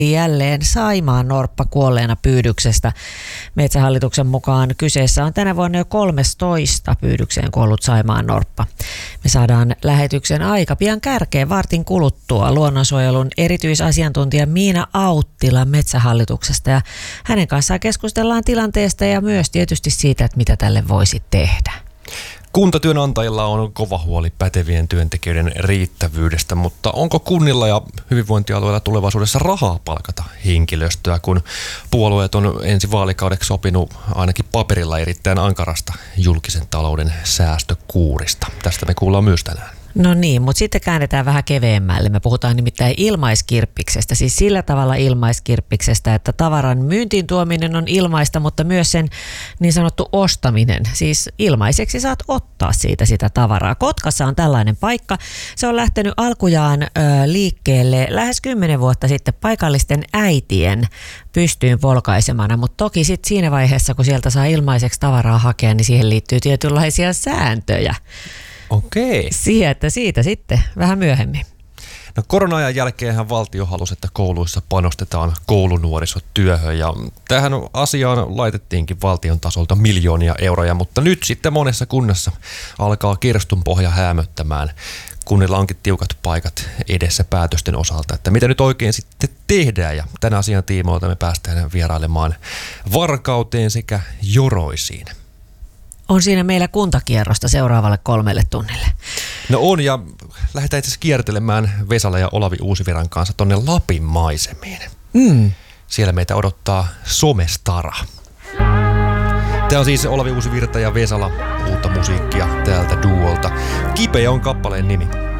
Jälleen Saimaan norppa kuolleena pyydyksestä. Metsähallituksen mukaan kyseessä on tänä vuonna jo 13 pyydykseen kuollut Saimaan norppa. Me saadaan lähetyksen aika pian kärkeen vartin kuluttua luonnonsuojelun erityisasiantuntija Miina Auttila Metsähallituksesta. Ja hänen kanssaan keskustellaan tilanteesta ja myös tietysti siitä, että mitä tälle voisi tehdä. Kuntatyönantajilla on kova huoli pätevien työntekijöiden riittävyydestä, mutta onko kunnilla ja hyvinvointialueilla tulevaisuudessa rahaa palkata henkilöstöä, kun puolueet on ensi vaalikaudeksi sopinut ainakin paperilla erittäin ankarasta julkisen talouden säästökuurista? Tästä me kuullaan myös tänään. No niin, mutta sitten käännetään vähän keveemmälle. Me puhutaan nimittäin ilmaiskirppiksestä, siis sillä tavalla ilmaiskirppiksestä, että tavaran myyntiin tuominen on ilmaista, mutta myös sen niin sanottu ostaminen. Siis ilmaiseksi saat ottaa siitä sitä tavaraa. Kotkassa on tällainen paikka. Se on lähtenyt alkujaan liikkeelle lähes 10 vuotta sitten paikallisten äitien pystyyn polkaisemana, mutta toki sitten siinä vaiheessa, kun sieltä saa ilmaiseksi tavaraa hakea, niin siihen liittyy tietynlaisia sääntöjä. Okei. Siitä sitten vähän myöhemmin. No korona-ajan jälkeenhän valtio halusi, että kouluissa panostetaan koulunuorisotyöhön ja tähän asiaan laitettiinkin valtion tasolta miljoonia euroja, mutta nyt sitten monessa kunnassa alkaa kirstunpohja häämöttämään. Kunnilla onkin tiukat paikat edessä päätösten osalta, että mitä nyt oikein sitten tehdään, ja tämän asian tiimoilta me päästään vierailemaan Varkauteen sekä Joroisiin. On siinä meillä kuntakierrosta seuraavalle 3 tunnille. No on, ja lähdetään itse asiassa kiertelemään Vesala ja Olavi Uusivirran kanssa tonne Lapin maisemiin. Siellä meitä odottaa Somestara. Tämä on siis Olavi Uusivirta ja Vesala, uutta musiikkia täältä duolta. Kipeä on kappaleen nimi.